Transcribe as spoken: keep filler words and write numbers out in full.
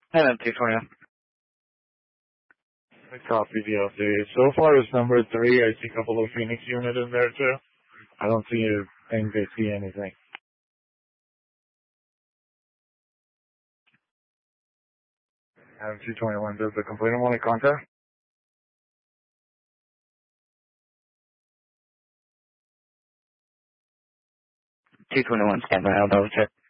And then two twenty-one. Copy D L C. So far as number three, I see a couple of Phoenix units in there too. I don't see a think they see anything. Adam two twenty-one, does the complainant want to contact? two twenty-one, stand by, I'll double check.